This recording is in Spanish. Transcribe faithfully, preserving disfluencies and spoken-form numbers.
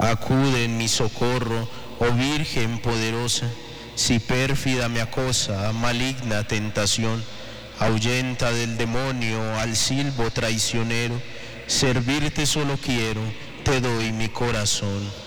Acude en mi socorro, oh Virgen poderosa. Si pérfida me acosa, maligna tentación, ahuyenta del demonio al silbo traicionero. Servirte solo quiero, te doy mi corazón.